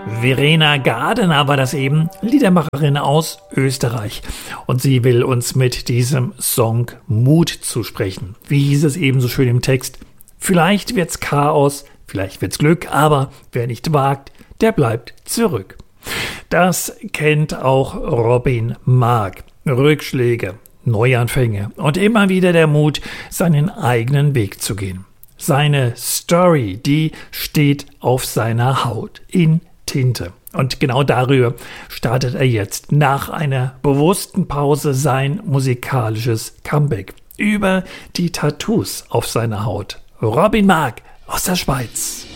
Verena Gardner war das eben, Liedermacherin aus Österreich. Und sie will uns mit diesem Song Mut zusprechen. Wie hieß es eben so schön im Text? Vielleicht wird's Chaos, vielleicht wird's Glück, aber wer nicht wagt, der bleibt zurück. Das kennt auch Robin Mark. Rückschläge, Neuanfänge und immer wieder der Mut, seinen eigenen Weg zu gehen. Seine Story, die steht auf seiner Haut in Tinte. Und genau darüber startet er jetzt nach einer bewussten Pause sein musikalisches Comeback. Über die Tattoos auf seiner Haut. Robin Mark aus der Schweiz.